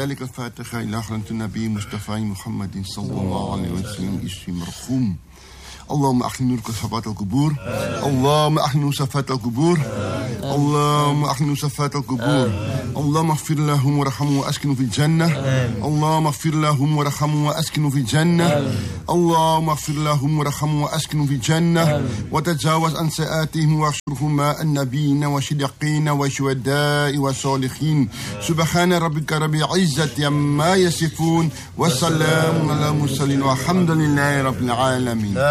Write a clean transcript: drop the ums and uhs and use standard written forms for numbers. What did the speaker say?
كذلك الفاتحة إلى حضرة النبي مصطفى محمد صلى الله عليه وسلم اسم مرحوم. اللهم أحل نور صفات القبور، اللهم أحل نور صفات القبور، اللهم أحل نور صفات القبور، اللهم اغفر لهم وارحمهم وأسكنوا في الجنة، اللهم اغفر لهم وارحمهم وأسكنوا في الجنة، اللهم اغفر لهم وارحمهم وأسكنوا في الجنة، وتجاوز عن سيئاتهم واحشرهم مع النبيين والصديقين والشهداء والصالحين. سبحان ربك رب العزة عما يصفون، وسلام على المرسلين والحمد لله رب العالمين.